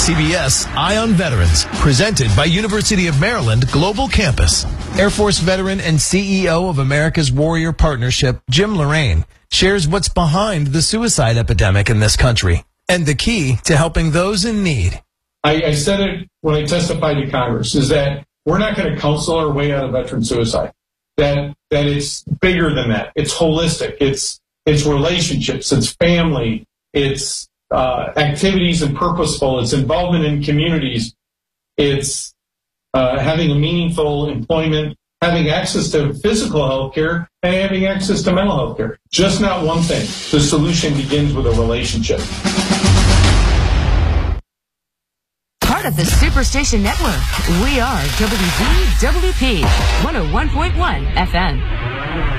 CBS Eye on Veterans, presented by University of Maryland Global Campus. Air Force veteran and CEO of America's Warrior Partnership, Jim Lorraine, shares what's behind the suicide epidemic in this country and the key to helping those in need. I said it when I testified to Congress, is that we're not going to counsel our way out of veteran suicide. That it's bigger than that. It's holistic. It's relationships. It's family. It's activities and purposeful. It's involvement in communities. It's having a meaningful employment, having access to physical health care, and having access to mental health care. Just not one thing. The solution begins with a relationship. Part of the Superstation Network, we are WDWP 101.1 FM.